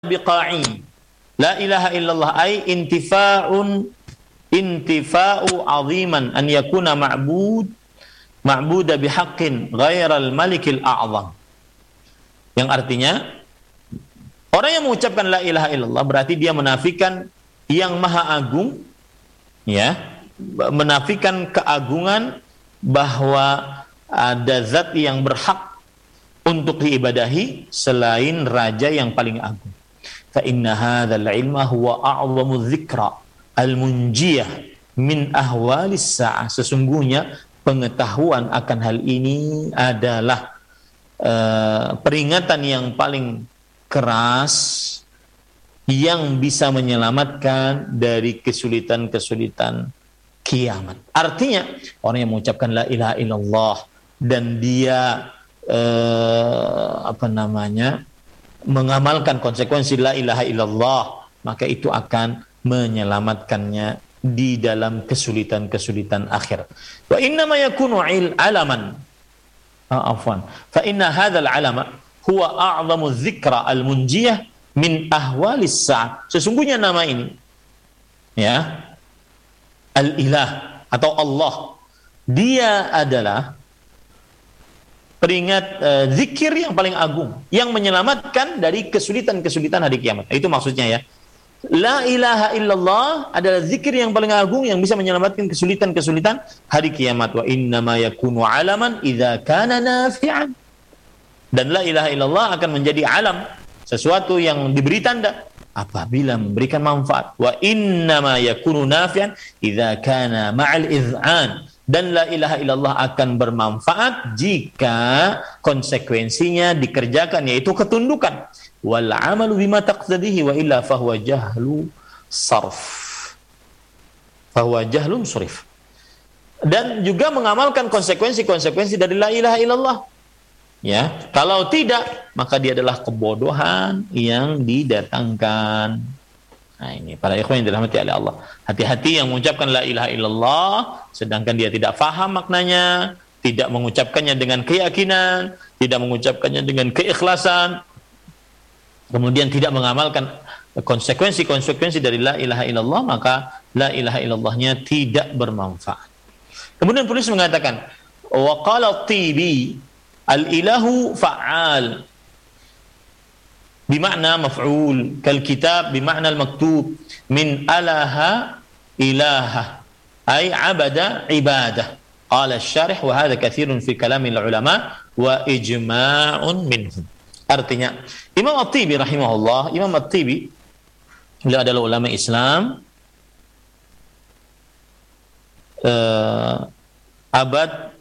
biqa'i. La ilaha illallah ay intifa'u 'aziman an yakuna ma'buda bihaqqin ghairal malikil a'zam. Yang artinya orang yang mengucapkan la ilaha illallah berarti dia menafikan yang maha agung, ya, menafikan keagungan bahwa ada zat yang berhak untuk diibadahi selain raja yang paling agung. Fa inna hadzal ilma huwa a'zamu dzikra al-munjiyah min ahwalis sa'ah. Sesungguhnya pengetahuan akan hal ini adalah peringatan yang paling keras yang bisa menyelamatkan dari kesulitan-kesulitan kiamat. Artinya orang yang mengucapkan la ilaha illallah dan dia mengamalkan konsekuensi la ilaha illallah, maka itu akan menyelamatkannya di dalam kesulitan-kesulitan akhir. Wa inna ma yakunu alaman fa inna hadzal alama huwa a'zamu dzikra al-munjiyah min ahwalis sa'ah. Sesungguhnya nama ini, ya, al-ilah atau Allah, dia adalah peringat zikir yang paling agung yang menyelamatkan dari kesulitan-kesulitan hari kiamat. Itu maksudnya, ya. La ilaha illallah adalah zikir yang paling agung yang bisa menyelamatkan kesulitan-kesulitan hari kiamat. Wa innama yakunu alaman idza kana nafi'an. Dan la ilaha illallah akan menjadi alam, sesuatu yang diberi tanda apabila memberikan manfaat. Wa innama yakunu nafi'an idza kana ma'al iz'an. Dan la ilaha illallah akan bermanfaat jika konsekuensinya dikerjakan, yaitu ketundukan. Wal amalu bima taqtadihi wa illa fahuwa jahlu sarf. Fahuwa jahlun surif. Dan juga mengamalkan konsekuensi-konsekuensi dari la ilaha illallah. Ya, kalau tidak, maka dia adalah kebodohan yang didatangkan. Nah, ini para ikhwan yang dirahmati oleh Allah. Hati-hati yang mengucapkan la ilaha illallah sedangkan dia tidak faham maknanya, tidak mengucapkannya dengan keyakinan, tidak mengucapkannya dengan keikhlasan, kemudian tidak mengamalkan konsekuensi-konsekuensi dari la ilaha illallah, maka la ilaha illallahnya tidak bermanfaat. Kemudian penulis mengatakan, wa qala at-Tibi al-ilahu fa'al bimakna maf'ul, kal kitab bimakna al-maktub, min alaha ilaha ay abada ibadah. Qala asy-syarih wa hadha katsirun fi kalamil ulama wa ijma'un minhum. Artinya Imam At-Tibi rahimahullah, Imam At-Tibi beliau adalah ulama Islam abad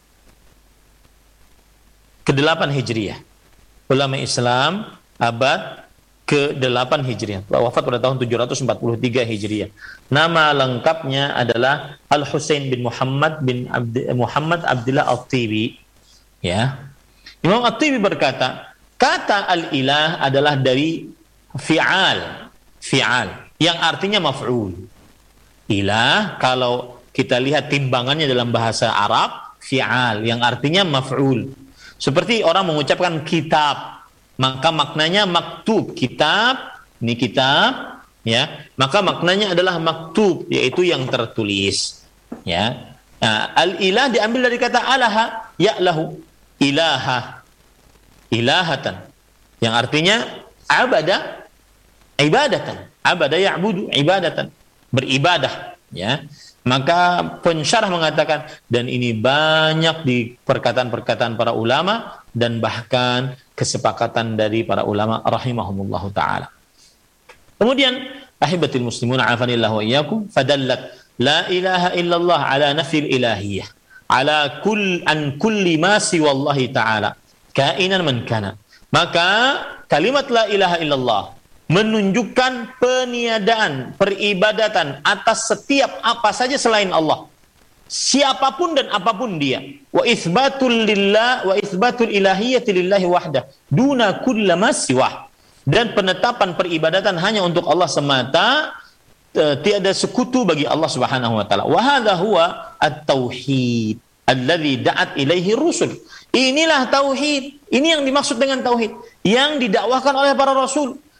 ke-8 Hijriah. Ulama Islam abad ke-8 Hijriah. Wafat pada tahun 743 Hijriah. Nama lengkapnya adalah Al-Husain bin Muhammad Abdullah At-Tibi. Ya. Imam At-Tibi berkata, kata al-ilah adalah dari fi'al yang artinya maf'ul. Ilah kalau kita lihat timbangannya dalam bahasa Arab, fi'al yang artinya maf'ul. Seperti orang mengucapkan kitab, maka maknanya maktub. Kitab, ini kitab, ya, maka maknanya adalah maktub, yaitu yang tertulis, ya. Nah, al-ilah diambil dari kata alaha, ya'lahu, ilaha, ilahatan, yang artinya abada, ibadatan, abada ya'budu, ibadatan, beribadah, ya. Maka pensyarah mengatakan, dan ini banyak di perkataan-perkataan para ulama dan bahkan kesepakatan dari para ulama rahimahumullahu ta'ala. Kemudian ahibatul muslimun afanillahu wa iyyakum, fadallat la ilaha illallah ala nafil ilahiyah ala kulli ma siwallahi ta'ala kainan man kana. Maka kalimat la ilaha illallah menunjukkan peniadaan peribadatan atas setiap apa saja selain Allah, siapapun dan apapun dia. Wa itsbatul lillah wa itsbatul ilahiyyati lillahi wahdah duna kulli ma siwah. Dan penetapan peribadatan hanya untuk Allah semata, tiada sekutu bagi Allah Subhanahu wa taala. Wa hadza huwa at-tauhid alladzi da'at ilaihi rusul. Inilah tauhid. Ini yang dimaksud dengan tauhid yang didakwahkan oleh para rasul.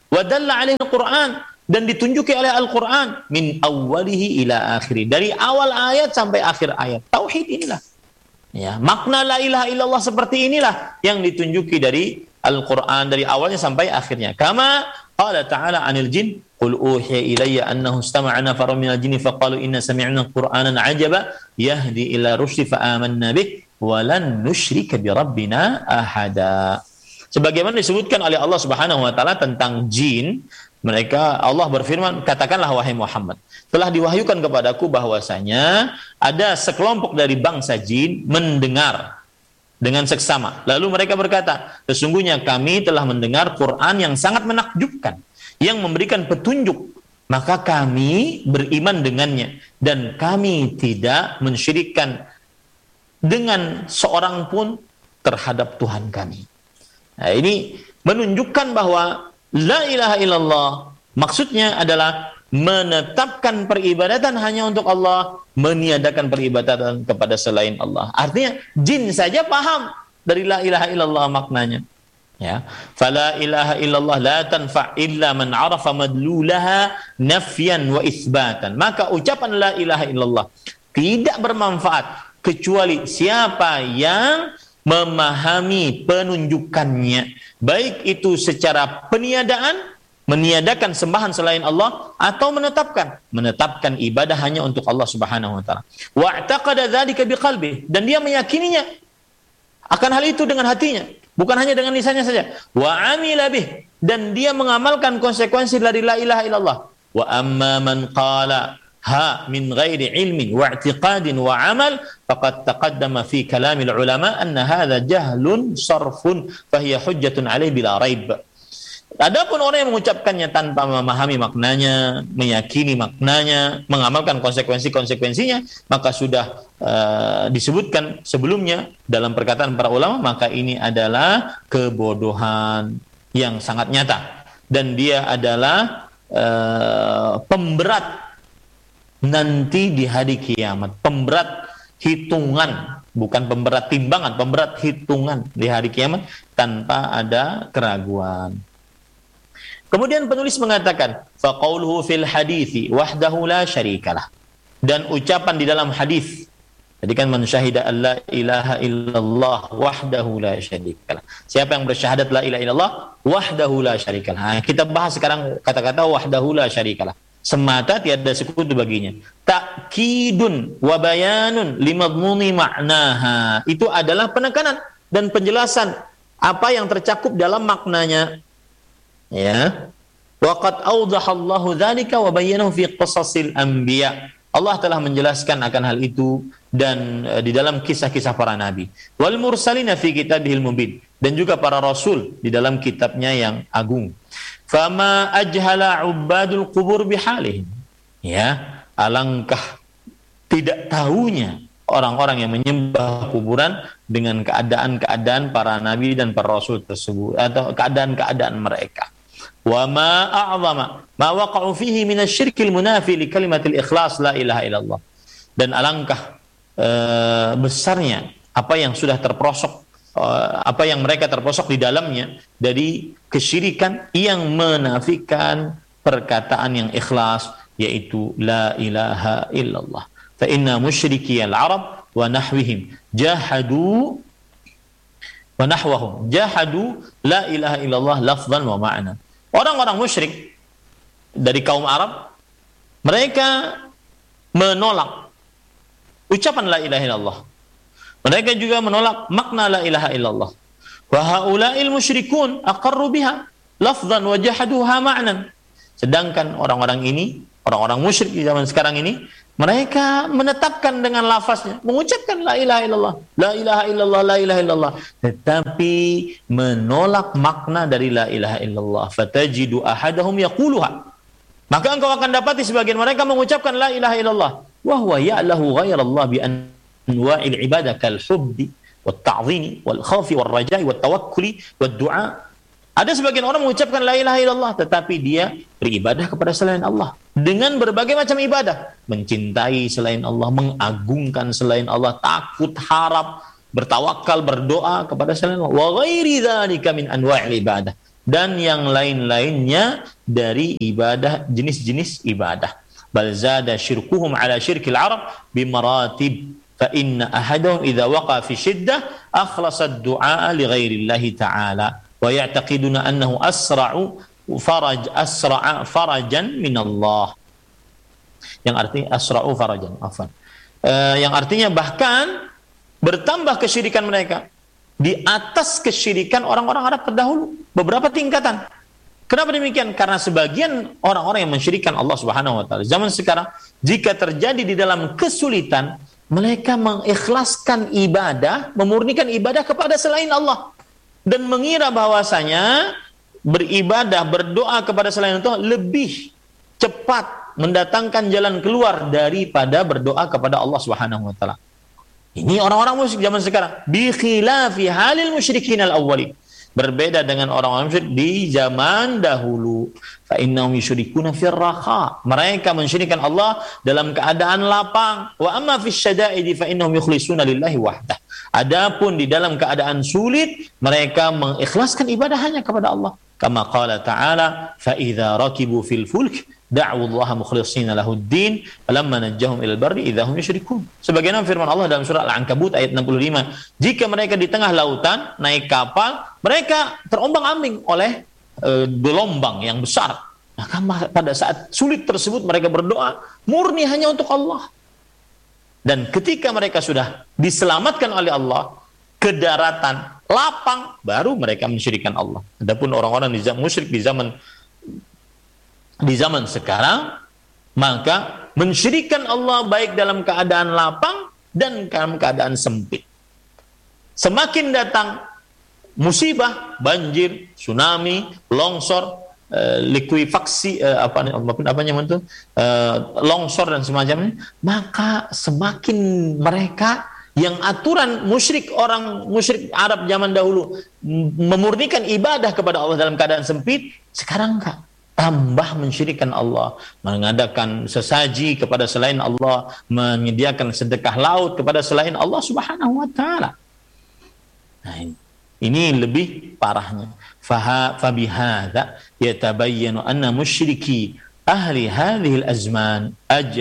wa dalla alaihi al-Qur'an, dan ditunjuki oleh Al-Qur'an min awwalihi ila akhiri, dari awal ayat sampai akhir ayat. Tauhid inilah. Ya, makna la ilaha illallah seperti inilah yang ditunjuki dari Al-Qur'an dari awalnya sampai akhirnya. Kama qala ta'ala 'anil jin, qul uhiya ilayya annahu istama'a nafarun minal jinni faqalu inna sami'na qur'anan 'ajaba yahdi ila rusydi fa amanna bih wa lan nusyrika bi rabbina ahada. Sebagaimana disebutkan oleh Allah Subhanahu wa taala tentang jin, mereka, Allah berfirman, katakanlah wahai Muhammad, telah diwahyukan kepadaku bahwasanya ada sekelompok dari bangsa jin mendengar dengan seksama. Lalu mereka berkata, sesungguhnya kami telah mendengar Quran yang sangat menakjubkan, yang memberikan petunjuk, maka kami beriman dengannya dan kami tidak mensyirikkan dengan seorang pun terhadap Tuhan kami. Nah, ini menunjukkan bahwa la ilaha illallah maksudnya adalah menetapkan peribadatan hanya untuk Allah, meniadakan peribadatan kepada selain Allah. Artinya jin saja paham dari la ilaha illallah maknanya. Ya, fala ilaha illallah la tanfa' illa man 'arafa madlulaha nafyan wa itsbatan. Maka ucapan la ilaha illallah tidak bermanfaat kecuali siapa yang memahami penunjukannya, baik itu secara peniadaan, meniadakan sembahan selain Allah, atau menetapkan ibadah hanya untuk Allah Subhanahu wa taala. Wa'taqada dzalika biqalbihi, dan dia meyakininya akan hal itu dengan hatinya, bukan hanya dengan lisannya saja. Wa amila bih, dan dia mengamalkan konsekuensi dari la ilaha illallah. Wa amma man qala ha min ghairi ilmin wa i'tiqadin wa amal faqad taqaddama fi kalamil ulama anna hadha jahlun sarfun fahiya hujjatun alaihi bila raib. Adapun orang yang mengucapkannya tanpa memahami maknanya, meyakini maknanya, mengamalkan konsekuensinya, maka sudah disebutkan sebelumnya dalam perkataan para ulama, maka ini adalah kebodohan yang sangat nyata, dan dia adalah pemberat nanti di hari kiamat, pemberat hitungan, bukan pemberat timbangan, pemberat hitungan di hari kiamat tanpa ada keraguan. Kemudian penulis mengatakan, faqauluhu fil hadithi wahdahu la syarikalah, dan ucapan di dalam hadis, jadi kan man syahida alla ilaha illallah wahdahu la syarikalah, siapa yang bersyahadat la ilaha illallah wahdahu la syarikalah. Nah, kita bahas sekarang kata-kata wahdahu la syarikalah, semata tiada sekutu baginya. Ta'kidun wa bayanun limadmuni ma'naha, itu adalah penekanan dan penjelasan apa yang tercakup dalam maknanya. Ya, waqad awdahallahu dzalika wa bayyanahu fi qasasil anbiya. Allah telah menjelaskan akan hal itu dan di dalam kisah-kisah para nabi. Wal mursalina fi kitabihil mubin, dan juga para rasul di dalam kitabnya yang agung. Fama ajhala ubadul qubur bihalihim. Ya, alangkah tidak tahunya orang-orang yang menyembah kuburan dengan keadaan-keadaan para nabi dan para rasul tersebut, atau keadaan-keadaan mereka. Wa ma a'zama ma waqa'u fihi min asy-syirkil munafi li kalimatil ikhlas la ilaha illallah. Dan alangkah besarnya apa yang sudah terperosok, apa yang mereka terperosok di dalamnya dari kesyirikan yang menafikan perkataan yang ikhlas, yaitu la ilaha illallah. Fa inna musyrikiyal arab wa nahwihim jahadu wa nahwahum jahadu la ilaha illallah lafzan wa ma'na. Orang-orang musyrik dari kaum Arab, mereka menolak ucapan la ilaha illallah. Mereka juga menolak makna la ilaha illallah. Wa haula'il musyrikun aqarru biha lafzan wa jahaduha ma'nan. Sedangkan orang-orang ini, orang-orang musyrik di zaman sekarang ini, mereka menetapkan dengan lafaznya, mengucapkan la ilaha illallah, la ilaha illallah, la ilaha illallah, tetapi menolak makna dari la ilaha illallah. Fatajidu ahadahum yaquluha, maka engkau akan dapati sebagian mereka mengucapkan la ilaha illallah, wa huwa ya'lahu ghairallah bi anwa'il ibadah kal hubbi wat ta'zimi wal khawfi wal raja'i wat tawakkuli wad du'a. Ada sebagian orang mengucapkan la ilaha illallah, tetapi dia beribadah kepada selain Allah dengan berbagai macam ibadah, mencintai selain Allah, mengagungkan selain Allah, takut, harap, bertawakal, berdoa kepada selain Allah. Wa ghairi dzalika min anwa'il ibadah, dan yang lain-lainnya dari ibadah, jenis-jenis ibadah. Bal zada syirkuhum ala syirkil arab bimaratib fa inna ahadahum idza waqa fi shiddah akhlasa ad-du'a li ghairillahi ta'ala wa ya'taqiduna annahu asra'a farajan min Allah. Yang artinya asra'u farajan, yang artinya bahkan bertambah kesyirikan mereka di atas kesyirikan orang-orang Arab terdahulu, beberapa tingkatan. Kenapa demikian? Karena sebagian orang-orang yang mensyirikkan Allah Subhanahu wa taala zaman sekarang, jika terjadi di dalam kesulitan, mereka mengikhlaskan ibadah, memurnikan ibadah kepada selain Allah dan mengira bahwasanya beribadah, berdoa kepada selain Allah lebih cepat mendatangkan jalan keluar daripada berdoa kepada Allah Subhanahu wa taala. Ini orang-orang musyrik zaman sekarang. Bi khilafi halil musyrikin al-awwalin. Berbeda dengan orang-orang musyrik di zaman dahulu. Fa innahum yusyrikuna fir raha. Mereka mensyirikkan Allah dalam keadaan lapang. Wa amma fis syada'id fa innahum yukhlisuna lillahi wahdah. Adapun di dalam keadaan sulit, mereka mengikhlaskan ibadah hanya kepada Allah. Kama qala ta'ala, fa idza rakibu fil fulk da'u Allah mukhlishina lahud-din falamma najjahum ilal barri idza hum yusyrikun. Sebagaimana firman Allah dalam surah Al-Ankabut ayat 65, jika mereka di tengah lautan naik kapal, mereka terombang-ambing oleh gelombang yang besar. Maka pada saat sulit tersebut mereka berdoa murni hanya untuk Allah. Dan ketika mereka sudah diselamatkan oleh Allah ke daratan lapang, baru mereka mensyirikkan Allah. Adapun orang-orang musyrik di zaman sekarang, maka mensyirikkan Allah baik dalam keadaan lapang dan dalam keadaan sempit. Semakin datang musibah, banjir, tsunami, longsor, likuifaksi, longsor dan semacamnya, maka semakin mereka yang aturan orang musyrik Arab zaman dahulu memurnikan ibadah kepada Allah dalam keadaan sempit, sekarang enggak. Tambah mensyirikkan Allah, mengadakan sesaji kepada selain Allah, menyediakan sedekah laut kepada selain Allah Subhanahu wa taala. Nah, ini lebih parahnya. Fabihadza yatabayyanu anna musyriki ahli hadhihi al-azman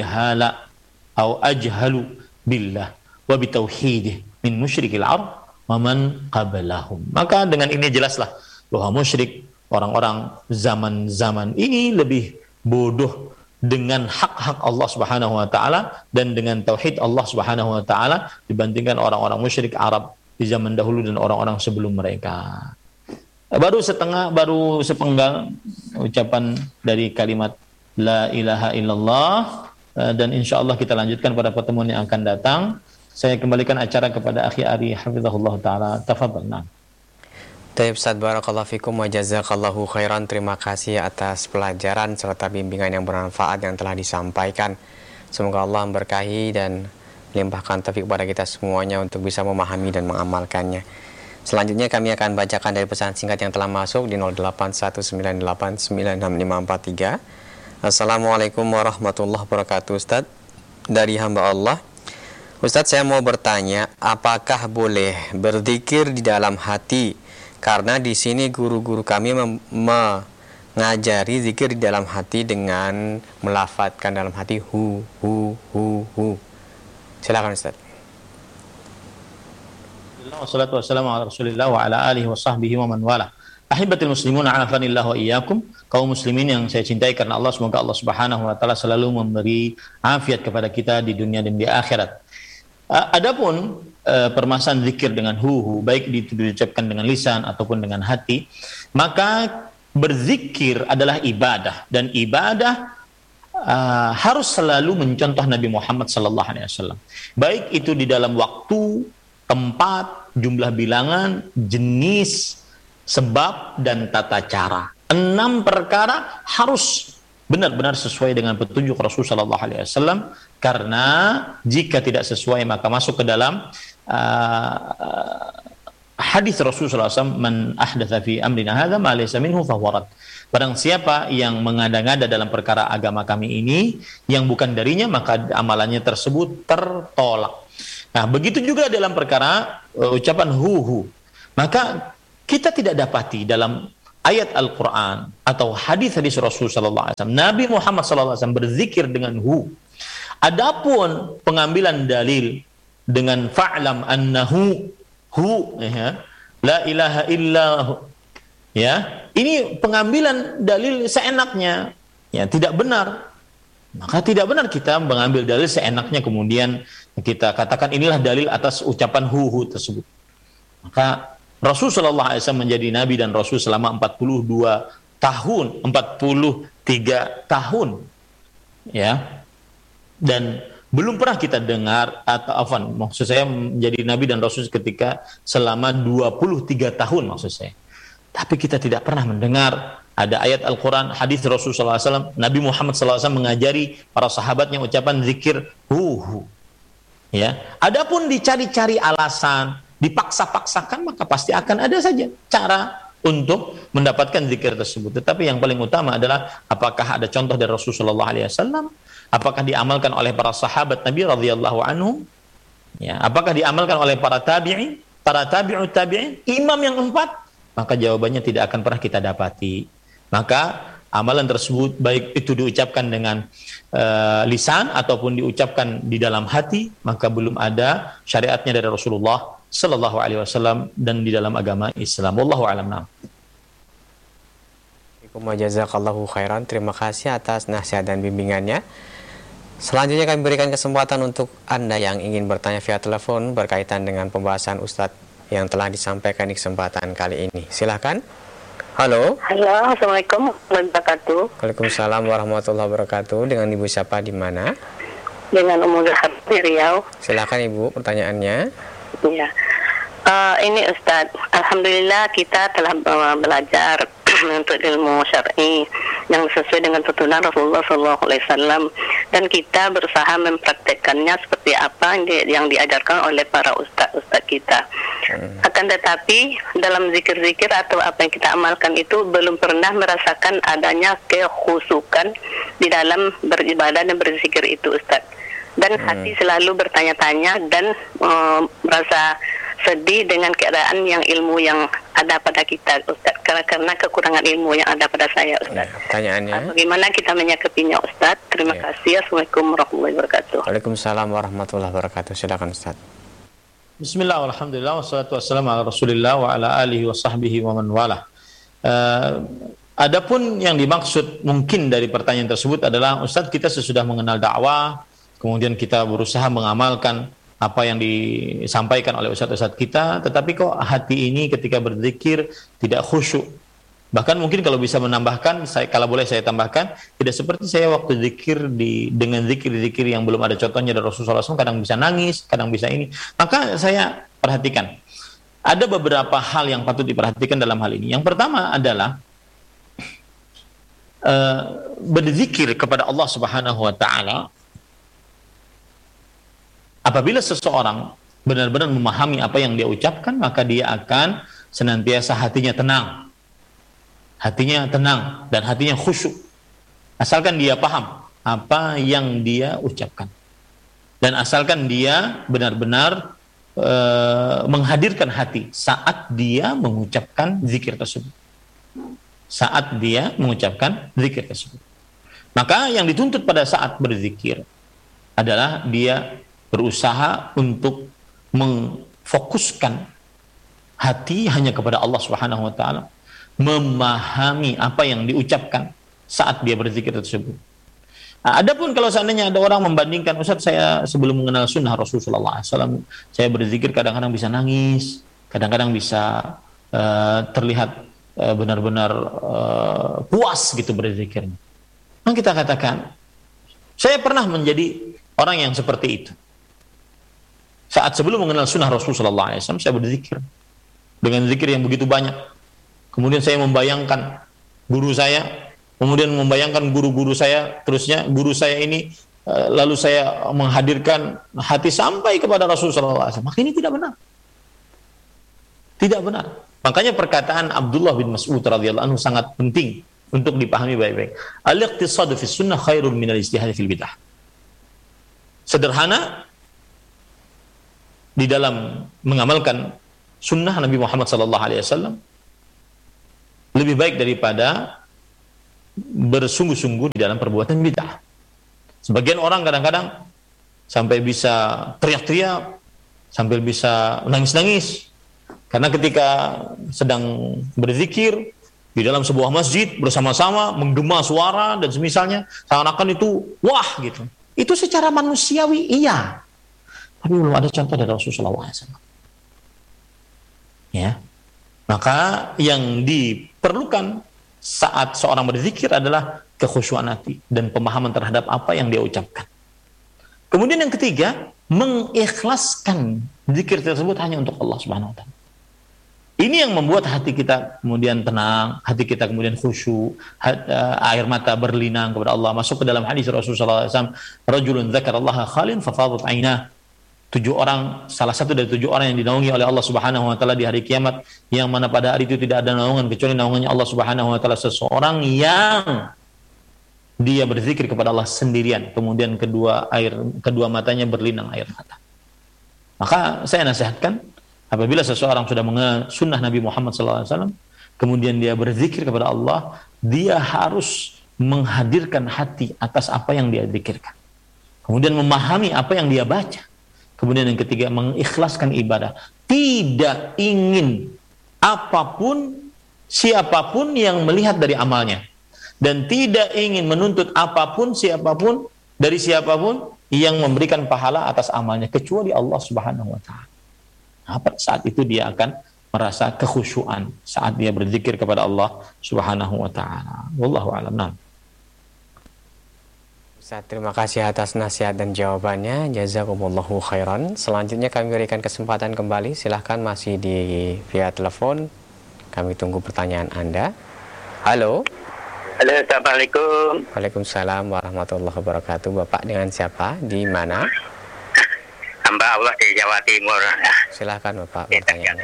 ajhalu billah wa bitauhidih min musyrikil arab wa man qablahum. Maka dengan ini jelaslah bahwa musyrik orang-orang zaman-zaman ini lebih bodoh dengan hak-hak Allah Subhanahu wa taala dan dengan tauhid Allah Subhanahu wa taala dibandingkan orang-orang musyrik Arab di zaman dahulu dan orang-orang sebelum mereka. Baru sepenggal ucapan dari kalimat la ilaha illallah, dan insyaallah kita lanjutkan pada pertemuan yang akan datang. Saya kembalikan acara kepada Akhi Ari hafizahullah taala. Tafadhal. Taib Ustaz, barakallahu fikum wa jazakallahu khairan. Terima kasih atas pelajaran serta bimbingan yang bermanfaat yang telah disampaikan. Semoga Allah memberkahi dan melimpahkan taufik kepada kita semuanya untuk bisa memahami dan mengamalkannya. Selanjutnya kami akan bacakan dari pesan singkat yang telah masuk di 0819896543. Assalamualaikum warahmatullahi wabarakatuh. Ustaz, dari hamba Allah. Ustaz, saya mau bertanya, apakah boleh berzikir di dalam hati? Karena di sini guru-guru kami mengajari zikir di dalam hati dengan melafadzkan dalam hati hu. Silakan Ustaz. Wassalatu wassalamu ala Rasulillah wa ala alihi wa sahbihi wa man wala. Ahibatul muslimun, a'afanillah wa iyyakum. Kaum muslimin yang saya cintai karena Allah, semoga Allah Subhanahu wa taala selalu memberi afiat kepada kita di dunia dan di akhirat. Adapun permasalahan zikir dengan hu, baik diucapkan dengan lisan ataupun dengan hati, maka berzikir adalah ibadah, dan ibadah harus selalu mencontoh Nabi Muhammad SAW, baik itu di dalam waktu, tempat, jumlah bilangan, jenis, sebab, dan tata cara. 6 perkara harus benar-benar sesuai dengan petunjuk Rasulullah SAW, karena jika tidak sesuai maka masuk ke dalam hadis Rasulullah SAW, man ahdatsa fi amrina hadza ma laysa minhu fahuwa rad. Barang siapa yang mengada-ngada dalam perkara agama kami ini yang bukan darinya, maka amalannya tersebut tertolak. Nah, begitu juga dalam perkara ucapan hu. Maka kita tidak dapati dalam ayat Al-Quran atau hadis-hadis Rasul sallallahu alaihi wasallam, Nabi Muhammad sallallahu alaihi wasallam berzikir dengan hu. Adapun pengambilan dalil dengan fa'lam annahu hu, ya, la ilaha illahu, ya, ini pengambilan dalil seenaknya, ya, tidak benar. Maka tidak benar kita mengambil dalil seenaknya kemudian kita katakan inilah dalil atas ucapan hu tersebut. Maka Rasul sallallahu alaihi wasallam menjadi nabi dan rasul selama 42 tahun, 43 tahun, ya. Dan belum pernah kita dengar atau maksud saya menjadi nabi dan rasul ketika selama 23 tahun maksud saya. Tapi kita tidak pernah mendengar ada ayat Al-Quran, hadis Rasulullah SAW, Nabi Muhammad SAW mengajari para sahabatnya ucapan zikir hu. Ya. Adapun dicari-cari alasan, dipaksa-paksakan, maka pasti akan ada saja cara untuk mendapatkan zikir tersebut. Tetapi yang paling utama adalah apakah ada contoh dari Rasulullah SAW, apakah diamalkan oleh para sahabat Nabi radhiyallahu anhum, ya, apakah diamalkan oleh para tabi'in, para tabi'ut tabi'in, imam yang 4, maka jawabannya tidak akan pernah kita dapati. Maka amalan tersebut baik itu diucapkan dengan lisan ataupun diucapkan di dalam hati, maka belum ada syariatnya dari Rasulullah sallallahu alaihi wasallam dan di dalam agama Islam. Wallahu a'lam. Jazakallahu khairan. Terima kasih atas nasihat dan bimbingannya. Selanjutnya kami berikan kesempatan untuk Anda yang ingin bertanya via telepon berkaitan dengan pembahasan Ustadz yang telah disampaikan di kesempatan kali ini. Silakan. Halo. Halo, Assalamualaikum warahmatullahi wabarakatuh. Waalaikumsalam warahmatullahi wabarakatuh. Dengan Ibu siapa di mana? Dengan Ummul Harb di Riau. Silakan Ibu, pertanyaannya. Iya. Ini Ustadz, alhamdulillah kita telah belajar untuk ilmu syar'i yang sesuai dengan tuntunan Rasulullah SAW, dan kita berusaha mempraktekkannya seperti apa yang diajarkan oleh para ustadz kita. Akan tetapi dalam zikir-zikir atau apa yang kita amalkan itu belum pernah merasakan adanya kekhusukan di dalam beribadah dan berzikir itu, Ustadz. Dan hati selalu bertanya-tanya dan merasa sedih dengan keadaan yang ilmu yang ada pada kita, Ustaz, karena kekurangan ilmu yang ada pada saya, Ustaz. Pertanyaannya, bagaimana kita menyikapinya, Ustaz? Terima kasih. Assalamualaikum warahmatullahi wabarakatuh. Waalaikumsalam warahmatullahi wabarakatuh. Silakan, Ustaz. Bismillah, alhamdulillah, wassalatu wassalamu ala rasulillah wa ala alihi wa sahbihi wa man wala. Adapun yang dimaksud mungkin dari pertanyaan tersebut adalah, Ustaz, kita sesudah mengenal dakwah, kemudian kita berusaha mengamalkan apa yang disampaikan oleh ustadz-ustadz kita, tetapi kok hati ini ketika berzikir tidak khusyuk. Bahkan mungkin kalau bisa menambahkan, kalau boleh saya tambahkan, tidak seperti saya waktu zikir dengan zikir-zikir yang belum ada contohnya dari Rasulullah SAW, kadang bisa nangis, kadang bisa ini. Maka saya perhatikan, ada beberapa hal yang patut diperhatikan dalam hal ini. Yang pertama adalah berzikir kepada Allah Subhanahu wa Ta'ala. Apabila seseorang benar-benar memahami apa yang dia ucapkan, maka dia akan senantiasa hatinya tenang dan hatinya khusyuk, asalkan dia paham apa yang dia ucapkan, dan asalkan dia benar-benar menghadirkan hati saat dia mengucapkan zikir tersebut. Maka yang dituntut pada saat berzikir adalah dia berusaha untuk memfokuskan hati hanya kepada Allah Subhanahu wa Ta'ala, memahami apa yang diucapkan saat dia berzikir tersebut. Adapun kalau seandainya ada orang membandingkan, Ustaz, saya sebelum mengenal sunnah Rasulullah SAW, saya berzikir kadang-kadang bisa nangis, kadang-kadang bisa terlihat benar-benar puas gitu berzikirnya. Maka kita katakan, saya pernah menjadi orang yang seperti itu. Saat sebelum mengenal sunnah Rasulullah SAW, saya berzikir dengan zikir yang begitu banyak. Kemudian saya membayangkan guru saya, kemudian membayangkan guru-guru saya, terusnya guru saya ini, lalu saya menghadirkan hati sampai kepada Rasulullah SAW. Maka ini tidak benar. Tidak benar. Makanya perkataan Abdullah bin Mas'ud radhiyallahu anhu sangat penting untuk dipahami baik-baik. Al-iqtisadu fi sunnah khairun minal ijtihad fil bidah. Sederhana di dalam mengamalkan sunnah Nabi Muhammad SAW lebih baik daripada bersungguh-sungguh di dalam perbuatan bid'ah. Sebagian orang kadang-kadang sampai bisa teriak-teriak, sampai bisa nangis-nangis, karena ketika sedang berzikir di dalam sebuah masjid bersama-sama menggema suara dan semisalnya, seakan-akan itu wah gitu. Itu secara manusiawi iya, tapi belum ada contoh dari Rasulullah SAW. Ya, maka yang diperlukan saat seorang berzikir adalah kekhusyuan hati dan pemahaman terhadap apa yang dia ucapkan. Kemudian yang ketiga, mengikhlaskan zikir tersebut hanya untuk Allah Subhanahu wa taala. Ini yang membuat hati kita kemudian tenang, hati kita kemudian khusyuk, air mata berlinang kepada Allah. Masuk ke dalam hadis Rasulullah SAW, rajulun dzakarallaha khalin fafadat 'ainah. 7 orang, salah satu dari 7 orang yang dinaungi oleh Allah Subhanahu wa taala di hari kiamat, yang mana pada hari itu tidak ada naungan kecuali naungannya Allah Subhanahu wa taala. Seseorang yang dia berzikir kepada Allah sendirian, kemudian kedua matanya berlinang air mata. Maka saya nasihatkan, apabila seseorang sudah mengenal sunnah Nabi Muhammad SAW, kemudian dia berzikir kepada Allah, dia harus menghadirkan hati atas apa yang dia zikirkan, kemudian memahami apa yang dia baca. Kemudian yang ketiga, mengikhlaskan ibadah. Tidak ingin apapun, siapapun yang melihat dari amalnya. Dan tidak ingin menuntut apapun, siapapun, dari siapapun yang memberikan pahala atas amalnya, kecuali Allah Subhanahu wa ta'ala. Nah, pada saat itu dia akan merasa kekhusyuan saat dia berzikir kepada Allah Subhanahu wa ta'ala. Wallahu a'lam. Nah. Ustaz, terima kasih atas nasihat dan jawabannya. Jazakumullahu khairan. Selanjutnya kami berikan kesempatan kembali. Silahkan masih di via telepon. Kami tunggu pertanyaan Anda. Halo. Halo, Assalamualaikum. Waalaikumsalam warahmatullahi wabarakatuh. Bapak dengan siapa? Di mana? Hamba Allah di Jawa Timur. Silahkan Bapak bertanya.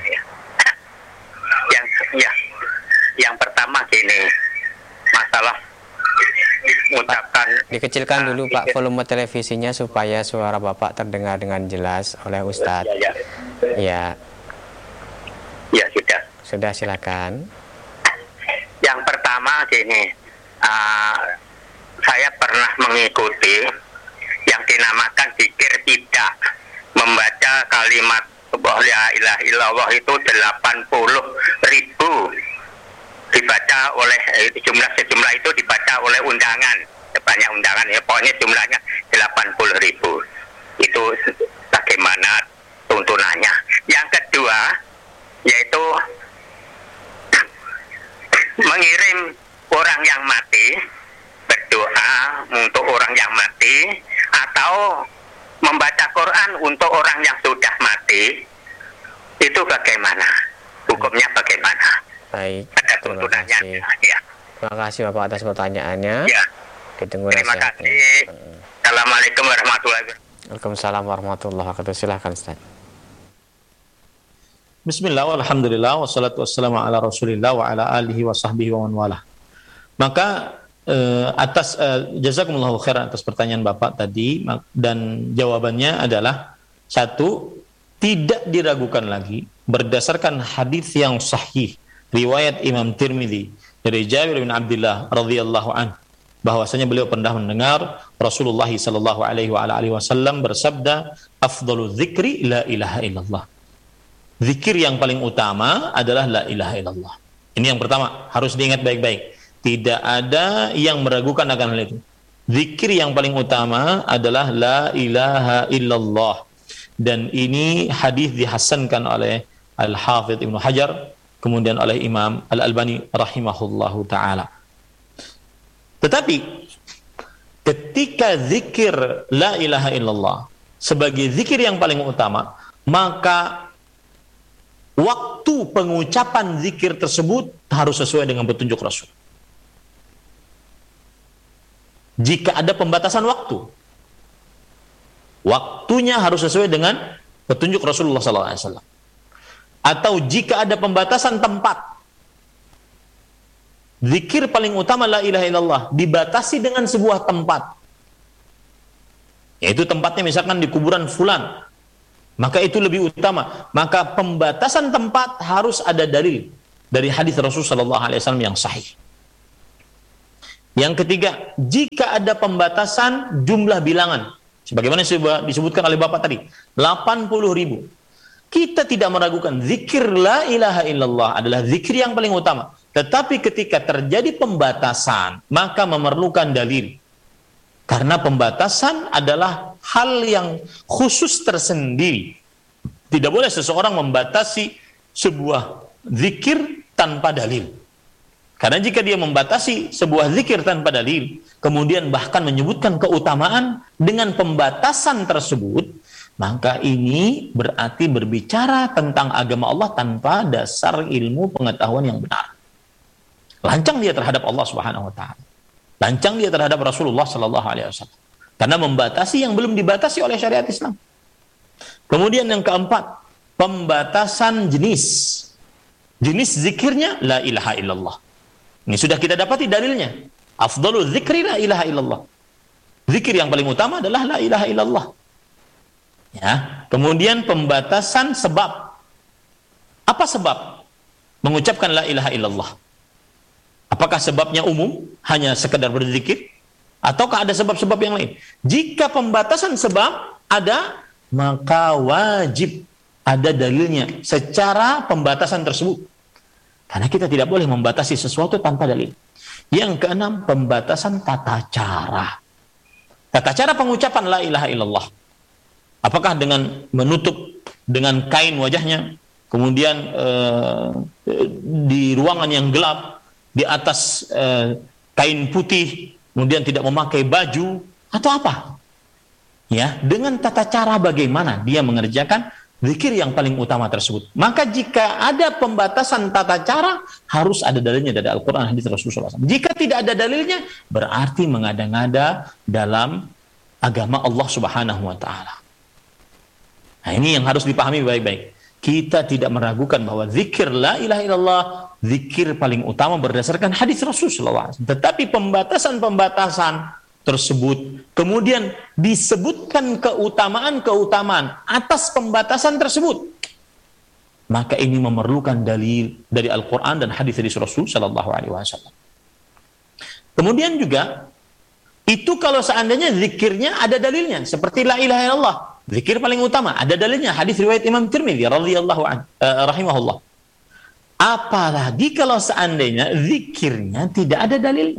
Yang pertama gini, masalah mengucapkan. Dikecilkan dulu Pak volume televisinya supaya suara Bapak terdengar dengan jelas oleh Ustadz. Ya. Ya sudah. Sudah, silakan. Yang pertama gini, saya pernah mengikuti yang dinamakan zikir tidak membaca kalimat la ilaha illallah itu 80.000 dibaca oleh sejumlah itu dibaca oleh undangan, banyak undangan ya, pokoknya jumlahnya 80.000. Itu bagaimana tuntunannya. Yang kedua yaitu mengirim orang yang mati, berdoa untuk orang yang mati, atau membaca Quran untuk orang yang sudah mati, itu bagaimana? Hukumnya bagaimana? Baik, ada terima tuntunannya. kasih. Ya. Terima kasih Bapak atas pertanyaannya. Ya. Ditunggu Terima nasihatnya. kasih. Assalamualaikum warahmatullahi wabarakatuh. Waalaikumsalam warahmatullahi wabarakatuh. Silahkan Ustaz. Bismillah, walhamdulillah, wassalatu wassalamu ala rasulillah wa ala alihi wa sahbihi wa man walah. Maka jazakumullahu khairan atas pertanyaan Bapak tadi, dan jawabannya adalah satu, tidak diragukan lagi berdasarkan hadis yang sahih riwayat Imam Tirmidzi dari Jabir bin Abdullah radhiyallahu anhu, bahwasanya beliau pernah mendengar Rasulullah sallallahu alaihi wasallam bersabda, afdhalu dzikri la ilaha illallah. Zikir yang paling utama adalah la ilaha illallah. Ini yang pertama, harus diingat baik-baik. Tidak ada yang meragukan akan hal itu. Zikir yang paling utama adalah la ilaha illallah. Dan ini hadis dihasankan oleh Al-Hafidh Ibnu Hajar, kemudian oleh Imam Al-Albani rahimahullahu ta'ala. Tetapi ketika zikir la ilaha illallah sebagai zikir yang paling utama, maka waktu pengucapan zikir tersebut harus sesuai dengan petunjuk Rasul. Jika ada pembatasan waktu, waktunya harus sesuai dengan petunjuk Rasulullah SAW. Atau jika ada pembatasan tempat, zikir paling utama la ilaha illallah dibatasi dengan sebuah tempat, yaitu tempatnya misalkan di kuburan fulan, maka itu lebih utama. Maka pembatasan tempat harus ada dalil dari hadis Rasul sallallahu alaihi wasallam yang sahih. Yang ketiga, jika ada pembatasan jumlah bilangan, sebagaimana disebutkan oleh Bapak tadi, 80.000. Kita tidak meragukan zikir la ilaha illallah adalah zikir yang paling utama. Tetapi ketika terjadi pembatasan, maka memerlukan dalil. Karena pembatasan adalah hal yang khusus tersendiri. Tidak boleh seseorang membatasi sebuah zikir tanpa dalil. Karena jika dia membatasi sebuah zikir tanpa dalil, kemudian bahkan menyebutkan keutamaan dengan pembatasan tersebut, maka ini berarti berbicara tentang agama Allah tanpa dasar ilmu pengetahuan yang benar. Lancang dia terhadap Allah Subhanahu wa taala. Lancang dia terhadap Rasulullah sallallahu alaihi wasallam. Karena membatasi yang belum dibatasi oleh syariat Islam. Kemudian yang keempat, pembatasan jenis. Jenis zikirnya la ilaha illallah. Ini sudah kita dapati dalilnya. Afdhalu dzikri la ilaha illallah. Zikir yang paling utama adalah la ilaha illallah. Ya, kemudian pembatasan sebab. Apa sebab mengucapkan la ilaha illallah? Apakah sebabnya umum, hanya sekedar berzikir, ataukah ada sebab-sebab yang lain? Jika pembatasan sebab ada, maka wajib ada dalilnya secara pembatasan tersebut. Karena kita tidak boleh membatasi sesuatu tanpa dalil. Yang keenam, pembatasan tata cara. Tata cara pengucapan la ilaha illallah. Apakah dengan menutup dengan kain wajahnya, kemudian di ruangan yang gelap, di atas kain putih, kemudian tidak memakai baju, atau apa? Ya, dengan tata cara bagaimana dia mengerjakan zikir yang paling utama tersebut. Maka jika ada pembatasan tata cara, harus ada dalilnya dari Al-Quran, hadis Rasulullah SAW. Jika tidak ada dalilnya, berarti mengada-ngada dalam agama Allah Subhanahu wa taala. Nah, ini yang harus dipahami baik-baik. Kita tidak meragukan bahwa zikir la ilaha illallah zikir paling utama berdasarkan hadis Rasulullah SAW. Tetapi pembatasan-pembatasan tersebut kemudian disebutkan keutamaan-keutamaan atas pembatasan tersebut, maka ini memerlukan dalil dari Al-Quran dan hadis Rasul sallallahu alaihi wasallam. Kemudian juga itu kalau seandainya zikirnya ada dalilnya, seperti la ilaha illallah, zikir paling utama, ada dalilnya, hadis riwayat Imam Tirmidzi radhiyallahu anhu rahimahullah. Apalagi kalau seandainya zikirnya tidak ada dalilnya.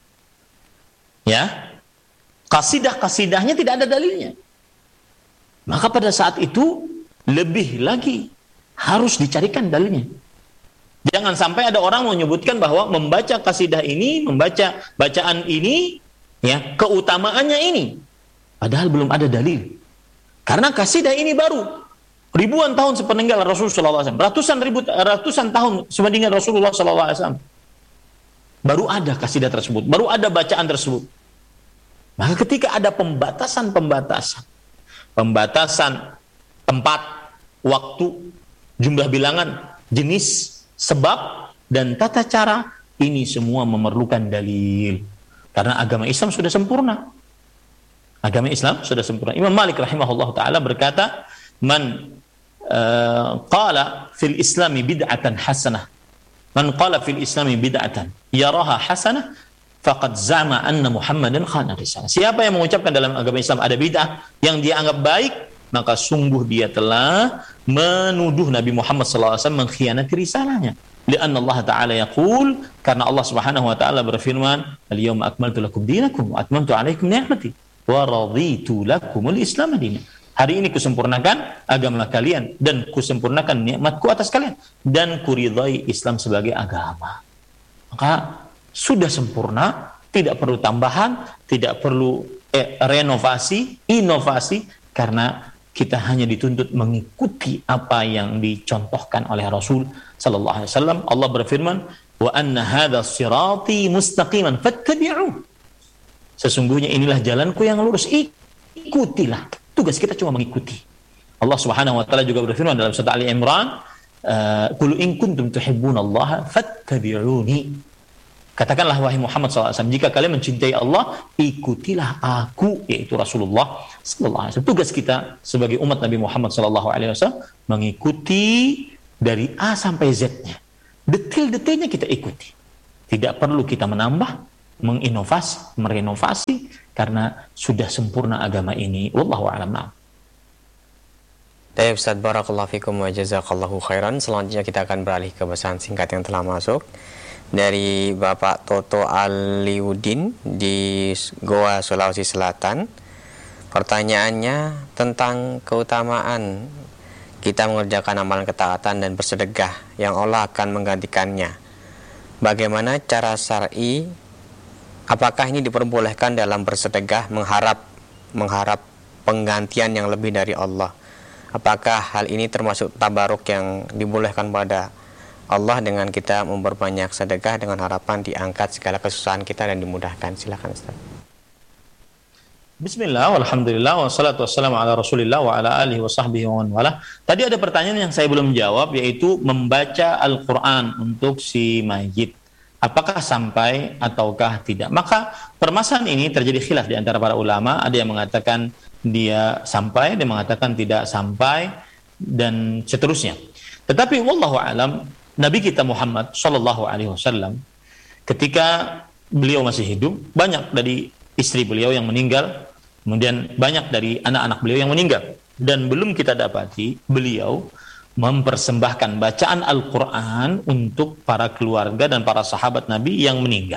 Ya. Qasidah-qasidahnya tidak ada dalilnya. Maka pada saat itu lebih lagi harus dicarikan dalilnya. Jangan sampai ada orang menyebutkan bahwa membaca qasidah ini, membaca bacaan ini, ya, keutamaannya ini, padahal belum ada dalil. Karena qasidah ini baru ribuan tahun sepeninggal Rasulullah SAW, ratusan tahun sepeninggal Rasulullah SAW, baru ada qasidah tersebut, baru ada bacaan tersebut. Maka ketika ada pembatasan tempat, waktu, jumlah bilangan, jenis, sebab, dan tata cara, ini semua memerlukan dalil. Karena agama Islam sudah sempurna. Agama Islam sudah sempurna. Imam Malik rahimahullah ta'ala berkata, Man qala fil islami bid'atan hasanah. Man qala fil islami bid'atan yaraha hasanah, faqad zama anna Muhammadan khana risalah. Siapa yang mengucapkan dalam agama Islam ada bid'ah yang dia anggap baik, maka sungguh dia telah menuduh Nabi Muhammad SAW mengkhianati risalahnya. Lianna Allah Ta'ala yaqul, karena Allah Subhanahu wa taala berfirman, "Al-yawma akmaltu lakum dinakum wa atmamtu 'alaikum ni'mati wa raditu lakumul Islam dinan." Hari ini kusempurnakan agama kalian dan kusempurnakan nikmatku atas kalian dan kuridai Islam sebagai agama. Maka sudah sempurna, tidak perlu tambahan, tidak perlu renovasi, inovasi, karena kita hanya dituntut mengikuti apa yang dicontohkan oleh Rasul sallallahu alaihi wasallam. Allah berfirman, "Wa anna hadza sirati mustaqiman fattabi'u." Sesungguhnya inilah jalanku yang lurus, ikutilah. Tugas kita cuma mengikuti. Allah Subhanahu wa taala juga berfirman dalam surah Ali Imran, "Qul in kuntum tuhibbunallaha fattabi'uni." Katakanlah wahai Muhammad SAW, jika kalian mencintai Allah, ikutilah aku, yaitu Rasulullah SAW. Tugas kita sebagai umat Nabi Muhammad SAW mengikuti dari A sampai Z-nya. detail-detailnya kita ikuti. Tidak perlu kita menambah, menginovasi, merenovasi, karena sudah sempurna agama ini. Wallahu a'lam. Baik Ustaz, barakallahu fikum wa jazakallahu khairan. Selanjutnya kita akan beralih ke pesan singkat yang telah masuk dari Bapak Toto Aliudin di Goa, Sulawesi Selatan. Pertanyaannya tentang keutamaan kita mengerjakan amalan ketaatan dan bersedekah yang Allah akan menggantikannya. Bagaimana cara syar'i? Apakah ini diperbolehkan dalam bersedekah mengharap penggantian yang lebih dari Allah? Apakah hal ini termasuk tabaruk yang dibolehkan pada Allah dengan kita memperbanyak sedekah dengan harapan diangkat segala kesusahan kita dan dimudahkan? Silakan Ustaz. Bismillah, walhamdulillah, wassalatu wassalamu ala rasulillah wa ala alihi wa sahbihi wa man wala. Tadi ada pertanyaan yang saya belum jawab, yaitu membaca Al-Quran untuk si mayit. Apakah sampai ataukah tidak? Maka permasalahan ini terjadi khilaf di antara para ulama. Ada yang mengatakan dia sampai, dia mengatakan tidak sampai, dan seterusnya. Tetapi wallahu alam, Nabi kita Muhammad sallallahu alaihi wasallam ketika beliau masih hidup, banyak dari istri beliau yang meninggal, kemudian banyak dari anak-anak beliau yang meninggal, dan belum kita dapati beliau mempersembahkan bacaan Al-Quran untuk para keluarga dan para sahabat Nabi yang meninggal.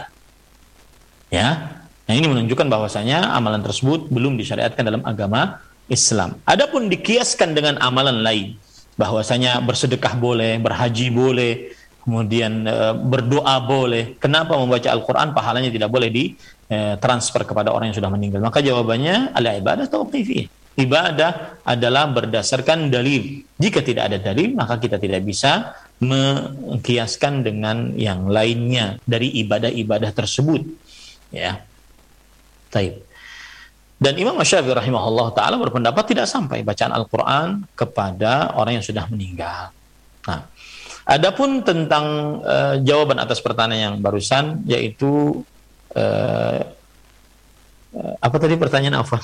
Ya, nah ini menunjukkan bahwasanya amalan tersebut belum disyariatkan dalam agama Islam. Adapun dikiaskan dengan amalan lain, bahwasanya bersedekah boleh, berhaji boleh, kemudian berdoa boleh. Kenapa membaca Al-Quran pahalanya tidak boleh ditransfer kepada orang yang sudah meninggal? Maka jawabannya al-ibadah tauqifiyah. Ibadah adalah berdasarkan dalil. Jika tidak ada dalil, maka kita tidak bisa mengkiaskan dengan yang lainnya dari ibadah-ibadah tersebut. Ya. Taib. Dan Imam Syafi'i rahimahullah ta'ala berpendapat tidak sampai bacaan Al-Quran kepada orang yang sudah meninggal. Nah, adapun tentang jawaban atas pertanyaan yang barusan, yaitu apa tadi pertanyaan Afwan?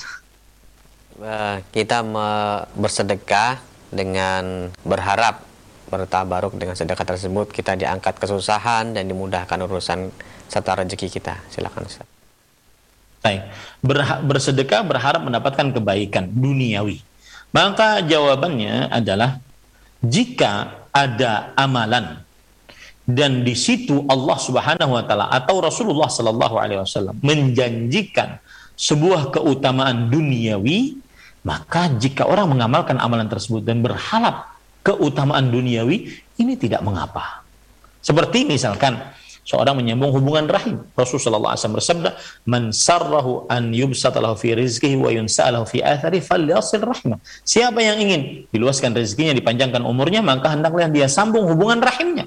Kita bersedekah dengan berharap bertabaruk dengan sedekah tersebut kita diangkat kesusahan dan dimudahkan urusan serta rezeki kita. Silakan Ustaz. Baik. Bersedekah berharap mendapatkan kebaikan duniawi. Maka jawabannya adalah jika ada amalan dan di situ Allah Subhanahu wa taala atau Rasulullah sallallahu alaihi wasallam menjanjikan sebuah keutamaan duniawi, maka jika orang mengamalkan amalan tersebut dan berharap keutamaan duniawi, ini tidak mengapa. Seperti misalkan seorang menyambung hubungan rahim. Rasulullah SAW bersabda, "Man sarrahu an yubsata lahu fi rizqihi wa yunsa'a lahu fi athari falyasil rahimah." Siapa yang ingin diluaskan rezekinya, dipanjangkan umurnya, maka hendaklah dia sambung hubungan rahimnya.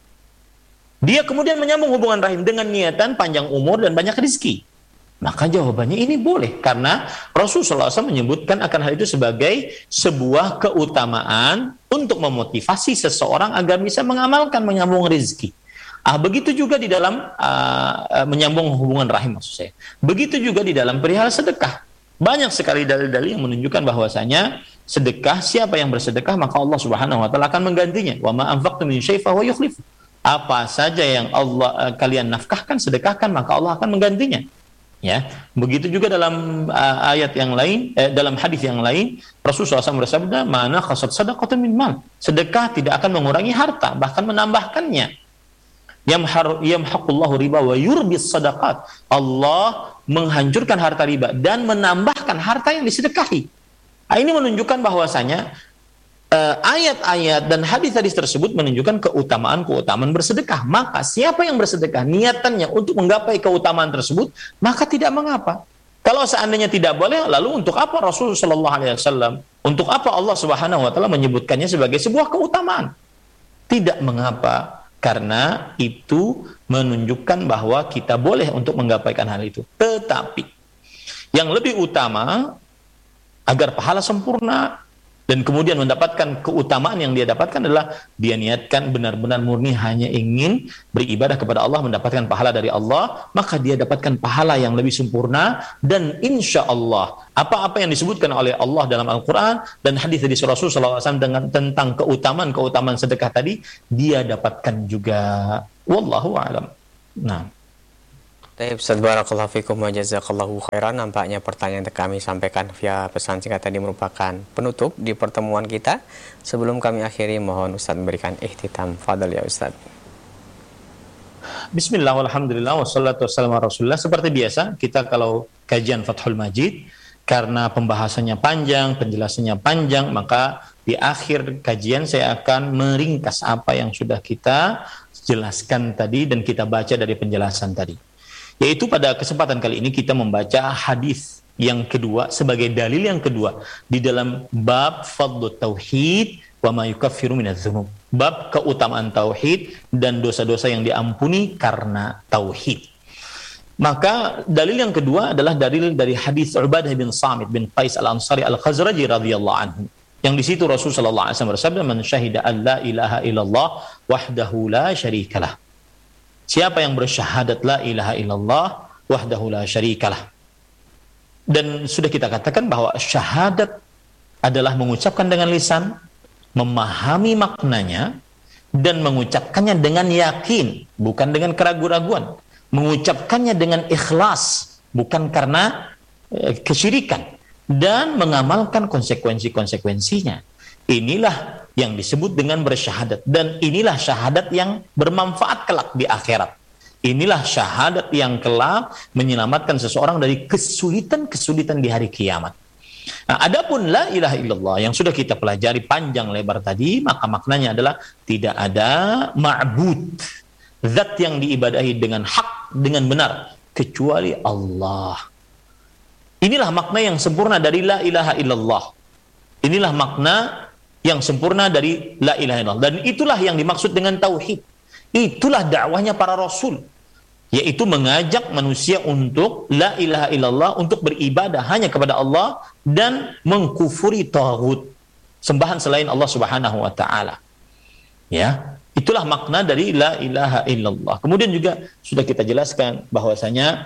Dia kemudian menyambung hubungan rahim dengan niatan panjang umur dan banyak rezeki. Maka jawabannya ini boleh, karena Rasulullah SAW menyebutkan akan hal itu sebagai sebuah keutamaan untuk memotivasi seseorang agar bisa mengamalkan, menyambung rezeki. Begitu juga di dalam menyambung hubungan rahim, maksud saya. Begitu juga di dalam perihal sedekah. Banyak sekali dalil-dalil yang menunjukkan bahwasanya sedekah, siapa yang bersedekah maka Allah Subhanahu wa taala akan menggantinya. Wa ma anfaqtum min syai'in fa huwa yukhlifu. Apa saja yang Allah kalian nafkahkan, sedekahkan, maka Allah akan menggantinya. Ya, begitu juga dalam ayat yang lain, dalam hadis yang lain, Rasulullah SAW bersabda, "Mana khasat sadaqatun min mal." Sedekah tidak akan mengurangi harta, bahkan menambahkannya. Yamhaqullahu riba wa yurbis sadaqat. Allah menghancurkan harta riba dan menambahkan harta yang disedekahi. Ini menunjukkan bahwasanya ayat-ayat dan hadis-hadis tersebut menunjukkan keutamaan bersedekah. Maka siapa yang bersedekah niatannya untuk menggapai keutamaan tersebut, maka tidak mengapa. Kalau seandainya tidak boleh, lalu untuk apa Rasulullah SAW, untuk apa Allah Subhanahu wa taala menyebutkannya sebagai sebuah keutamaan? Tidak mengapa, karena itu menunjukkan bahwa kita boleh untuk menggapaikan hal itu. Tetapi yang lebih utama agar pahala sempurna, Dan kemudian mendapatkan keutamaan yang dia dapatkan adalah dia niatkan benar-benar murni hanya ingin beribadah kepada Allah, mendapatkan pahala dari Allah, maka dia dapatkan pahala yang lebih sempurna. Dan insya Allah apa-apa yang disebutkan oleh Allah dalam Al-Quran dan hadis dari Rasulullah SAW dengan tentang keutamaan sedekah tadi, dia dapatkan juga. Wallahu a'lam. Nah, Ustaz barakallahu fikum wa jazakallahu khairan. Nampaknya pertanyaan yang kami sampaikan via pesan singkat tadi merupakan penutup di pertemuan kita. Sebelum kami akhiri, mohon Ustaz memberikan ihtitam. Fadal ya Ustaz. Bismillah, walhamdulillah, wassalatu wassalamu ala Rasulillah. Seperti biasa, kita kalau kajian Fathul Majid, karena pembahasannya panjang, penjelasannya panjang, maka di akhir kajian saya akan meringkas apa yang sudah kita jelaskan tadi dan kita baca dari penjelasan tadi. Yaitu pada kesempatan kali ini kita membaca hadis yang kedua sebagai dalil yang kedua di dalam bab fadlut tauhid wa ma yukaffiru minadz dzunub. Bab keutamaan tauhid dan dosa-dosa yang diampuni karena tauhid. Maka dalil yang kedua adalah dalil dari hadis Ubadah bin Samit bin Qais al-Ansari al-Khazraji radhiyallahu anhu. Yang di situ Rasulullah sallallahu alaihi wasallam bersabda, "Man syahida an la ilaha illallah wahdahu la syarikalah." Siapa yang bersyahadat la ilaha illallah wahdahu la syarikalah. Dan sudah kita katakan bahwa syahadat adalah mengucapkan dengan lisan, memahami maknanya, dan mengucapkannya dengan yakin, bukan dengan keraguan-raguan. Mengucapkannya dengan ikhlas, bukan karena kesyirikan, dan mengamalkan konsekuensi-konsekuensinya. Inilah yang disebut dengan bersyahadat, dan inilah syahadat yang bermanfaat kelak di akhirat. Inilah syahadat yang kelak menyelamatkan seseorang dari kesulitan-kesulitan di hari kiamat. Nah, adapun la ilaha illallah yang sudah kita pelajari panjang lebar tadi, maka maknanya adalah tidak ada ma'bud, zat yang diibadahi dengan hak, dengan benar, kecuali Allah. Inilah makna yang sempurna dari la ilaha illallah. Inilah makna yang sempurna dari la ilaha illallah. Dan itulah yang dimaksud dengan tauhid. Itulah dakwahnya para rasul, yaitu mengajak manusia untuk la ilaha illallah, untuk beribadah hanya kepada Allah dan mengkufuri taghut, sembahan selain Allah Subhanahu wa taala. Ya, itulah makna dari la ilaha illallah. Kemudian juga sudah kita jelaskan bahwasanya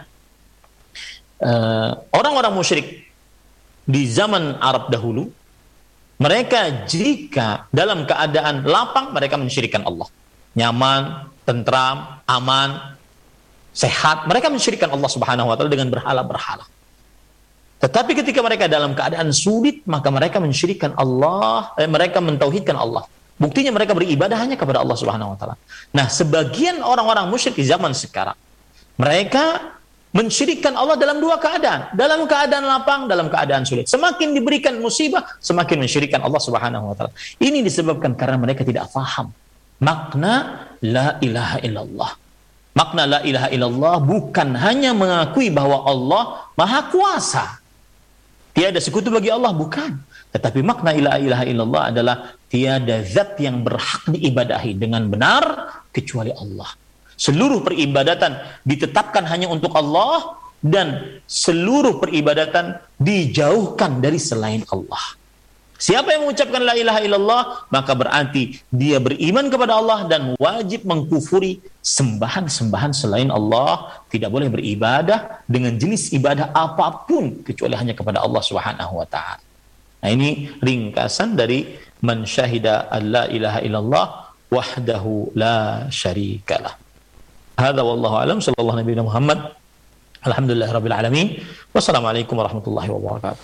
orang-orang musyrik di zaman Arab dahulu, mereka jika dalam keadaan lapang, mereka mensyirikkan Allah. Nyaman, tentram, aman, sehat, mereka mensyirikkan Allah Subhanahu wa taala dengan berhala-berhala. Tetapi ketika mereka dalam keadaan sulit, maka mereka mensyirikkan Allah, mereka mentauhidkan Allah. Buktinya mereka beribadah hanya kepada Allah Subhanahu wa taala. Nah, sebagian orang-orang musyrik di zaman sekarang, mereka mensyirikkan Allah dalam dua keadaan. Dalam keadaan lapang, dalam keadaan sulit. Semakin diberikan musibah, semakin mensyirikkan Allah Subhanahu wa taala. Ini disebabkan karena mereka tidak faham makna la ilaha illallah. Makna la ilaha illallah bukan hanya mengakui bahwa Allah Maha Kuasa, tiada sekutu bagi Allah, bukan. Tetapi makna la ilaha illallah adalah tiada zat yang berhak diibadahi dengan benar kecuali Allah. Seluruh peribadatan ditetapkan hanya untuk Allah, dan seluruh peribadatan dijauhkan dari selain Allah. Siapa yang mengucapkan la ilaha illallah, maka berarti dia beriman kepada Allah dan wajib mengkufuri sembahan-sembahan selain Allah. Tidak boleh beribadah dengan jenis ibadah apapun kecuali hanya kepada Allah Subhanahu wa taala. Nah, ini ringkasan dari man syahida alla ilaha illallah wahdahu la syarikalah. Hadza wallahu alam, sallallahu nabi Muhammad, alhamdulillahirabbil alamin, wassalamualaikum warahmatullahi wabarakatuh.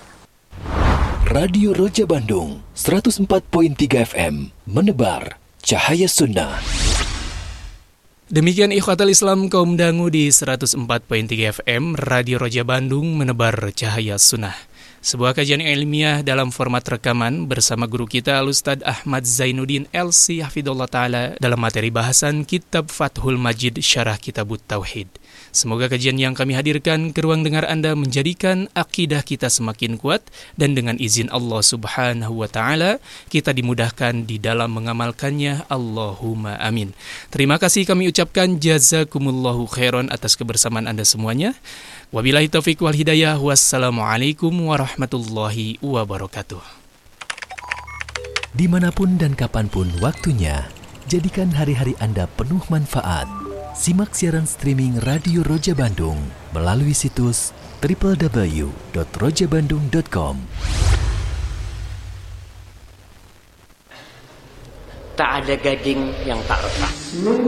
Radio Roja Bandung 104.3 FM menebar cahaya sunnah. Demikian ikhwatal Islam kaum dangu di 104.3 FM Radio Roja Bandung menebar cahaya sunnah. Sebuah kajian ilmiah dalam format rekaman bersama guru kita Al-Ustadz Ahmad Zainuddin LC Hafidullah Ta'ala dalam materi bahasan Kitab Fathul Majid Syarah Kitabut Tauhid. Semoga kajian yang kami hadirkan ke ruang dengar Anda menjadikan akidah kita semakin kuat, dan dengan izin Allah Subhanahu wa Ta'ala kita dimudahkan di dalam mengamalkannya. Allahumma amin. Terima kasih kami ucapkan jazakumullahu khairan atas kebersamaan Anda semuanya. Wabillahi taufiq wal hidayah. Wassalamualaikum warahmatullahi wabarakatuh. Dimanapun dan kapanpun waktunya, jadikan hari-hari Anda penuh manfaat. Simak siaran streaming Radio Roja Bandung melalui situs www.rojabandung.com. Tak ada gading yang tak retak.